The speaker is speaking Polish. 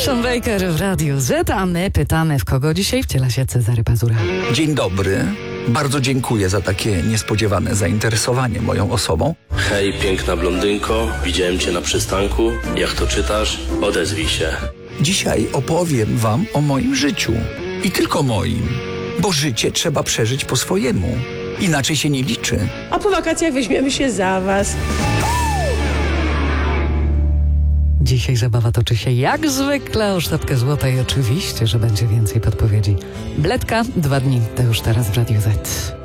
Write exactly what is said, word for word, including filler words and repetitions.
Sean Baker w Radiu Z, a my pytamy, w kogo dzisiaj wciela się Cezary Pazura. Dzień dobry. Bardzo dziękuję za takie niespodziewane zainteresowanie moją osobą. Hej, piękna blondynko, widziałem cię na przystanku. Jak to czytasz? Odezwij się. Dzisiaj opowiem wam o moim życiu. I tylko moim. Bo życie trzeba przeżyć po swojemu. Inaczej się nie liczy. A po wakacjach weźmiemy się za was. Dzisiaj zabawa toczy się jak zwykle o sztabkę złota i oczywiście, że będzie więcej podpowiedzi. Bledka, dwa dni, to już teraz w Radiu Z.